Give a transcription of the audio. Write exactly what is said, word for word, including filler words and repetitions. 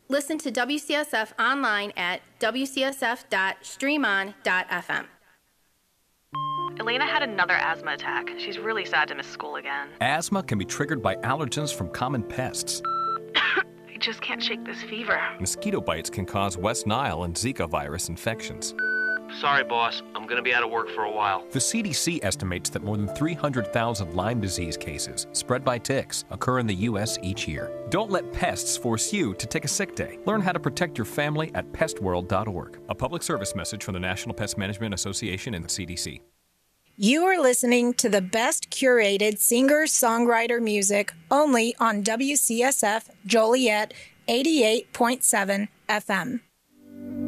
Listen to W C S F online at w c s f dot stream on dot f m. Elena had another asthma attack. She's really sad to miss school again. Asthma can be triggered by allergens from common pests. I just can't shake this fever. Mosquito bites can cause West Nile and Zika virus infections. Sorry, boss. I'm going to be out of work for a while. The C D C estimates that more than three hundred thousand Lyme disease cases spread by ticks occur in the U S each year. Don't let pests force you to take a sick day. Learn how to protect your family at pest world dot org. A public service message from the National Pest Management Association and the C D C. You are listening to the best curated singer-songwriter music only on W C S F Joliet eighty-eight point seven F M.